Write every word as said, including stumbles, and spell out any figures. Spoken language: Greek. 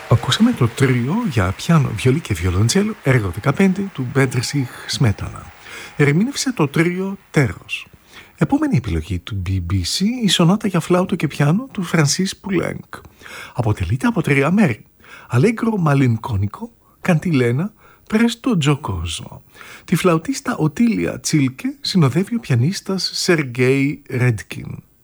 Ακούσαμε το τρίο για πιάνο, βιολί και βιολοντσέλο, έργο δεκαπέντε του Bedřich Smetana. Ερμήνευσε το τρίο Τέρος. Επόμενη επιλογή του μπι μπι σι, η σονάτα για φλάουτο και πιάνο του Francis Poulenc. Αποτελείται από τρία μέρη. Allegro malinconico, Cantilena, Presto giocoso. Τη φλαουτίστα Οτίλια Τσίλκε συνοδεύει ο πιανίστας Σεργέι Ρέντκιν.